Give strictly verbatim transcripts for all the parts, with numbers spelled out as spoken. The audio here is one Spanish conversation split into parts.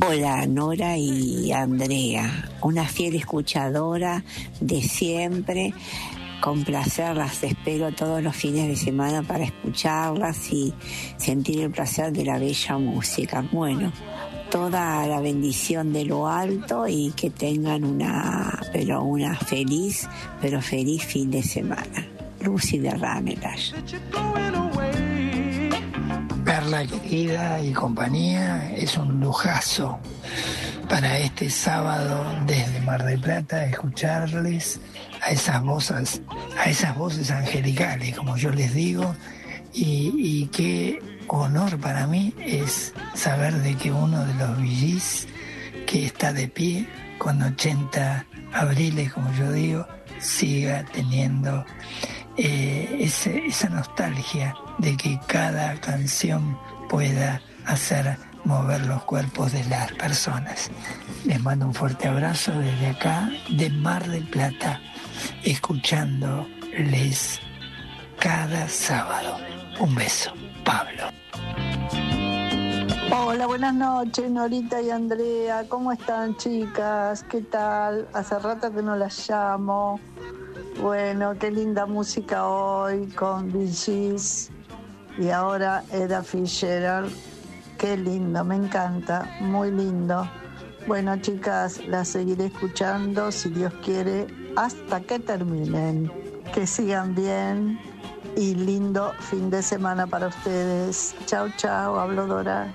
Hola Nora y Andrea, una fiel escuchadora de siempre. Con placer las espero todos los fines de semana para escucharlas y sentir el placer de la bella música. Bueno, toda la bendición de lo alto y que tengan una, pero una feliz, pero feliz fin de semana. Lucy de Ramelash. Perla querida y compañía, es un lujazo para este sábado desde Mar del Plata escucharles a esas voces, a esas voces angelicales, como yo les digo, y, y qué honor para mí es saber de que uno de los V Gs que está de pie con ochenta abriles, como yo digo, siga teniendo eh, ese, esa nostalgia de que cada canción pueda hacer mover los cuerpos de las personas. Les mando un fuerte abrazo desde acá, de Mar del Plata, escuchándoles cada sábado. Un beso, Pablo. Hola, buenas noches, Norita y Andrea. ¿Cómo están, chicas? ¿Qué tal? Hace rato que no las llamo. Bueno, qué linda música hoy con Bee Gees y ahora Ella Fitzgerald. Qué lindo, me encanta, muy lindo. Bueno, chicas, las seguiré escuchando, si Dios quiere, hasta que terminen. Que sigan bien y lindo fin de semana para ustedes. Chao, chao, hablo Dora.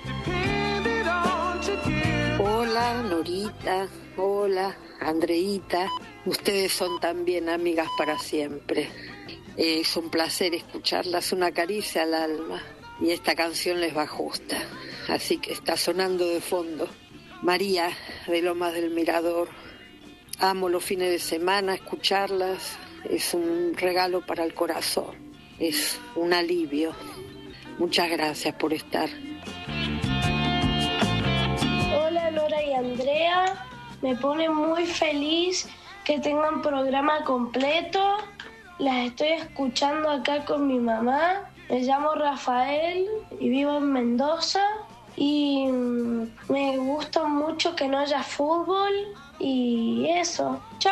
Hola, Norita. Hola, Andreita. Ustedes son también amigas para siempre. Es un placer escucharlas, una caricia al alma. Y esta canción les va justa, así que está sonando de fondo. María de Lomas del Mirador. Amo los fines de semana, escucharlas. Es un regalo para el corazón. Es un alivio. Muchas gracias por estar. Hola Nora y Andrea. Me pone muy feliz que tengan programa completo. Las estoy escuchando acá con mi mamá. Me llamo Rafael y vivo en Mendoza y me gusta mucho que no haya fútbol y eso. Chao.